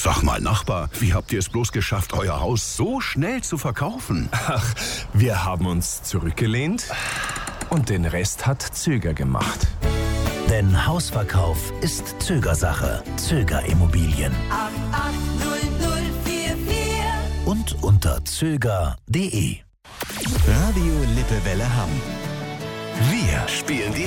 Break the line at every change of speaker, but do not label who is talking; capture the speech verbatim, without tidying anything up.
Sag mal, Nachbar, wie habt ihr es bloß geschafft, euer Haus so schnell zu verkaufen?
Ach, wir haben uns zurückgelehnt und den Rest hat Zöger gemacht.
Denn Hausverkauf ist Zögersache. Zöger Immobilien.
acht acht null null vier vier
Und unter zöger punkt de.
Radio Lippewelle Hamm. Wir spielen die